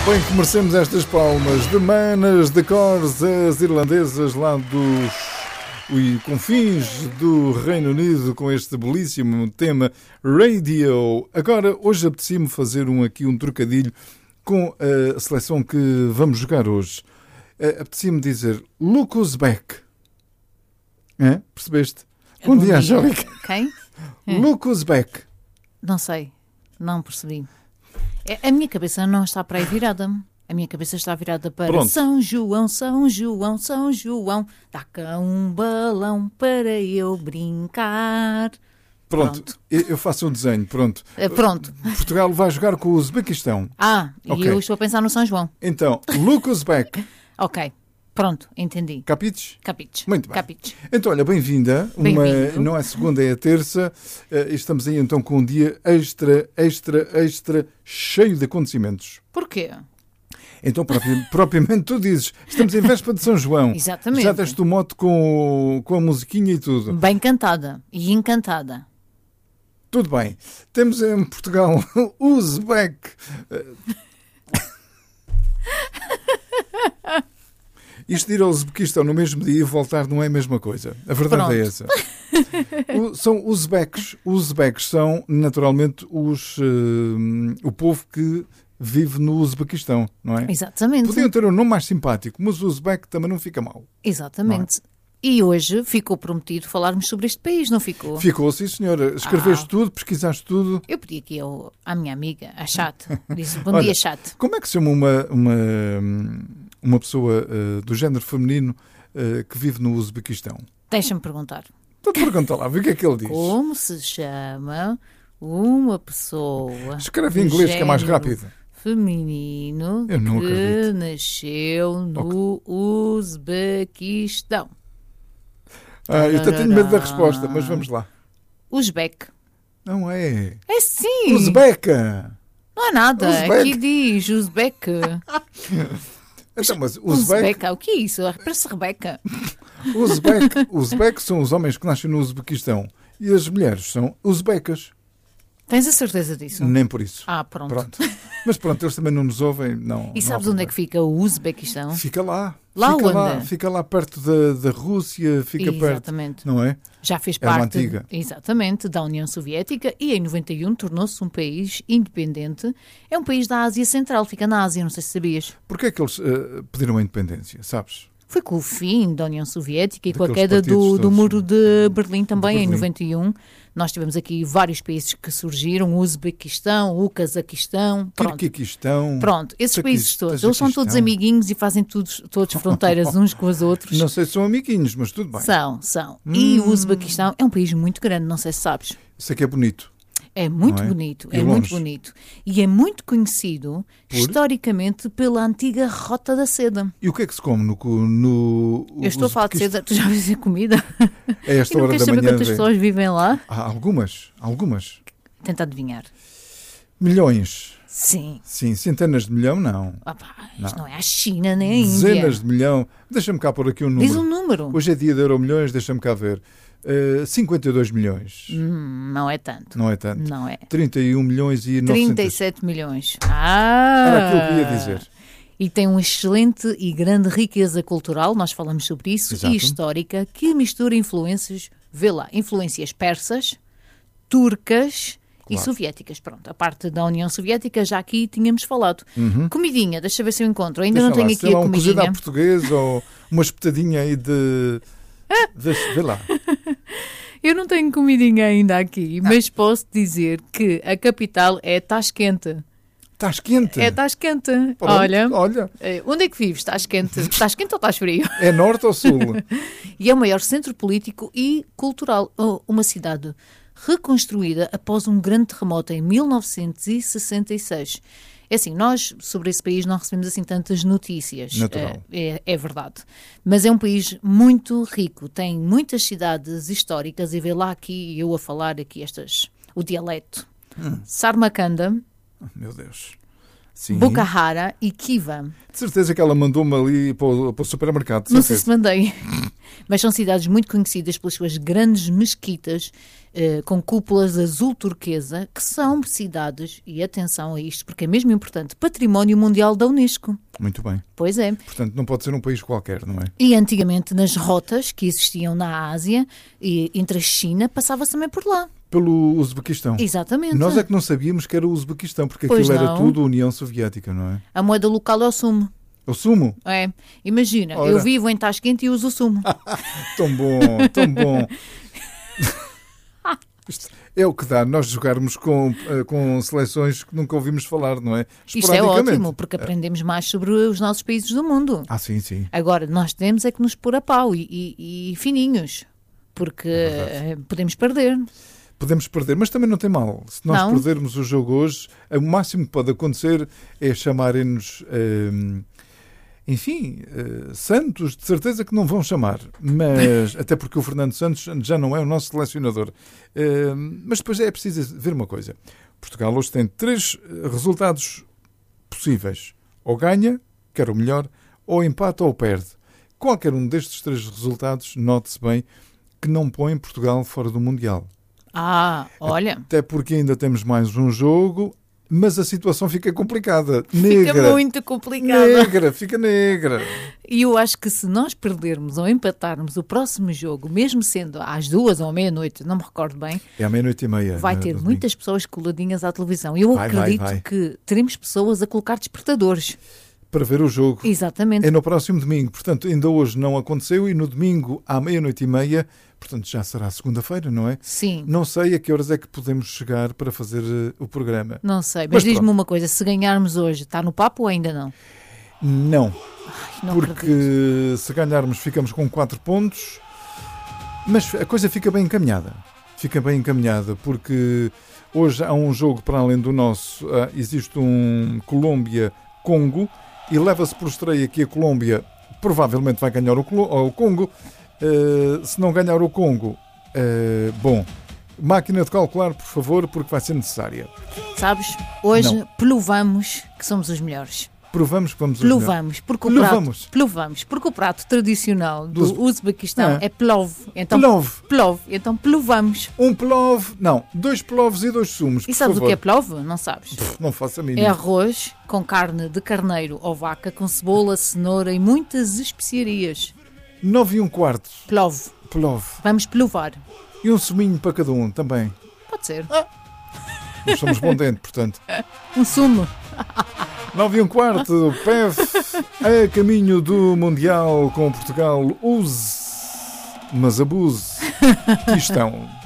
Bem que merecemos estas palmas de manas, de cores, as irlandesas lá dos confins do Reino Unido com este belíssimo tema Radio. Agora, hoje apetecia-me fazer aqui um trocadilho com a seleção que vamos jogar hoje. Apetecia-me dizer Look Who's Back. Percebeste? Bom dia, Angélica. Quem? Look Who's Back. Não sei, não percebi. A minha cabeça não está para aí virada. A minha cabeça está virada para Pronto. São João, São João, São João. Dá cá um balão para eu brincar. Pronto. Eu faço um desenho. Pronto. Pronto. Portugal vai jogar com o Uzbequistão. E Ok. eu estou a pensar no São João. Então, Look Who's Back. Ok, pronto, entendi. Capites? Capites. Muito bem. Capites. Então, olha, bem-vinda. Bem-vindo. Não é segunda, é a terça. Estamos aí então com um dia extra cheio de acontecimentos. Porquê? Então, propriamente tu dizes, estamos em véspera de São João. Exatamente. Já deste o mote com a musiquinha e tudo. Bem cantada e encantada. Tudo bem. Temos em Portugal o Uzbek. Isto de ir ao Uzbequistão no mesmo dia e voltar não é a mesma coisa. A verdade Pronto. é essa. São uzbeques. Os uzbeques são, naturalmente, o povo que vive no Uzbequistão, não é? Exatamente. Podiam ter um nome mais simpático, mas o Uzbek também não fica mal. Exatamente. E hoje ficou prometido falarmos sobre este país, não ficou? Ficou, sim, senhora. Escreveste tudo, pesquisaste tudo. Eu pedi aqui à minha amiga, a Chat. Disse, bom Olha, dia, Chat. Como é que se chama uma pessoa do género feminino que vive no Uzbequistão? Deixa-me perguntar. Então pergunta lá, vê o que é que ele diz. Como se chama uma pessoa Escreve em do inglês que é mais género rápido. feminino Eu não que acredito. nasceu no Uzbequistão? Eu até tenho medo da resposta, mas vamos lá. Uzbek. Não é. É sim. Uzbeca. Não é nada. Uzbek. Aqui diz Uzbek. Então, mas Uzbek, Uzbeca. O que é isso? Parece Rebeca. Uzbek são os homens que nascem no Uzbequistão e as mulheres são uzbecas. Tens a certeza disso? Nem por isso. Pronto. Mas pronto, eles também não nos ouvem. Não, E sabes não há onde é que fica o Uzbequistão? Fica lá. Lá fica onde? Fica lá perto da Rússia, fica Exatamente. perto, não é? Já fez É uma parte, antiga. exatamente, da União Soviética e em 91 tornou-se um país independente. É um país da Ásia Central, fica na Ásia, não sei se sabias. Porquê é que eles pediram a independência, sabes? Foi com o fim da União Soviética e com a Daqueles queda partidos do todos. muro de Berlim também, De em Berlim. 91. Nós tivemos aqui vários países que surgiram, o Uzbequistão, o Cazaquistão, pronto. Kirguistão. Pronto, esses países todos, eles são todos Tajiquistão. amiguinhos e fazem todos fronteiras uns com os outros. Não sei se são amiguinhos, mas tudo bem. São. E o Uzbequistão é um país muito grande, não sei se sabes. Isso é que é bonito. É muito Não é? bonito, E é longe. muito bonito. E é muito conhecido, historicamente, pela antiga Rota da Seda. E o que é que se come no Eu estou a falar de seda, tu já vais dizer comida? É esta E não hora queres da saber manhã. quantas pessoas vivem lá? Algumas. Tenta adivinhar. Milhões. Sim. Sim, centenas de milhão, não. Isto não é a China nem a Índia. Dezenas de milhão. Deixa-me cá pôr aqui um número. Diz um número. Hoje é dia de Euromilhões, deixa-me cá ver. 52 milhões. Não é tanto. Não é tanto. Não é. 31 milhões e 900. 37 milhões. Era aquilo que ia dizer. E tem uma excelente e grande riqueza cultural, nós falamos sobre isso, Exato. e histórica, que mistura influências, vê lá, influências persas, turcas e Claro. soviéticas. Pronto, a parte da União Soviética já aqui tínhamos falado. Comidinha, deixa eu ver se eu encontro. Ainda Deixa não tenho lá, aqui sei lá, a um cozido à comidinha. portuguesa ou uma espetadinha aí de... Vê lá. Eu não tenho comidinha ainda aqui, mas posso dizer que a capital é Tashkent. Estás quente? É Tashkent. Pronto, Olha, olha. onde é que vives? Estás quente? Estás quente ou estás frio? É norte ou sul? E é o maior centro político e cultural. Uma cidade reconstruída após um grande terremoto em 1966. É assim, nós sobre esse país não recebemos assim tantas notícias. Natural. É verdade. Mas é um país muito rico. Tem muitas cidades históricas e vê lá aqui, eu a falar aqui o dialeto. Sarmakanda, Meu Deus. Sim. Bukhara e Khiva. De certeza que ela mandou-me ali para o supermercado. de Não sei certeza. se mandei. Mas são cidades muito conhecidas pelas suas grandes mesquitas com cúpulas azul turquesa, que são cidades, e atenção a isto, porque é mesmo importante, Património Mundial da Unesco. Muito bem. Pois é. Portanto, não pode ser um país qualquer, não é? E antigamente, nas rotas que existiam na Ásia, e entre a China, passava-se também por lá. Pelo Uzbequistão. Exatamente. Nós é que não sabíamos que era o Uzbequistão, porque Pois aquilo era não. tudo União Soviética, não é? A moeda local é o sumo. O sumo? É. Imagina, Ora. eu vivo em Tashkent e uso o sumo. Tão bom, tão bom. Isto é o que dá nós jogarmos com seleções que nunca ouvimos falar, não é? Isto é Esporadicamente. ótimo, porque aprendemos mais sobre os nossos países do mundo. Ah, sim, sim. Agora, nós temos é que nos pôr a pau e fininhos, porque podemos perder. Podemos perder, mas também não tem mal. Se nós Não. perdermos o jogo hoje, o máximo que pode acontecer é chamarem-nos, Santos, de certeza que não vão chamar. Mas, até porque o Fernando Santos já não é o nosso selecionador. Mas depois é preciso ver uma coisa. Portugal hoje tem 3 resultados possíveis. Ou ganha, que era o melhor, ou empata ou perde. Qualquer um destes 3 resultados, note-se bem, que não põe Portugal fora do Mundial. Ah, olha, Até porque ainda temos mais um jogo, mas a situação fica complicada. Negra. fica muito complicado. Negra, fica negra. E eu acho que se nós perdermos ou empatarmos o próximo jogo, mesmo sendo às 2 ou à meia-noite, não me recordo bem, É à 12:30. vai no ter domingo. muitas pessoas coladinhas à televisão. Eu Vai, acredito que teremos pessoas a colocar despertadores. Para ver o jogo. Exatamente. É no próximo domingo. Portanto, ainda hoje não aconteceu e no domingo à 12:30, portanto já será segunda-feira, não é? Sim. Não sei a que horas é que podemos chegar para fazer o programa. Não sei, mas Mas diz-me pronto. uma coisa, se ganharmos hoje, está no papo ou ainda não? Não. Não Porque acredito. se ganharmos ficamos com 4 pontos, mas a coisa fica bem encaminhada. Fica bem encaminhada, porque hoje há um jogo para além do nosso. Existe um Colômbia-Congo e leva-se por estreia que a Colômbia provavelmente vai ganhar o Congo. Se não ganhar o Congo, máquina de calcular, por favor, porque vai ser necessária. Sabes, hoje Não. provamos que somos os melhores. Provamos que vamos os melhores. Plovamos, porque o Plovamos. prato, plovamos, porque o prato tradicional do Uzbequistão Ah. é plov. Então, Plov. plov. Então plovamos. Um plov, não, 2 plovos e 2 sumos, E por sabes favor. o que é plov? Não sabes? Não faço a É mínima. arroz com carne de carneiro ou vaca, com cebola, cenoura e muitas especiarias. 9 1/4, Plov. plov. Vamos plovar. E um suminho para cada um também. Pode ser. Nós somos bom dente, portanto. Um sumo. 9 1/4, PEV, a caminho do Mundial com Portugal. Use, mas abuse. Aqui estão.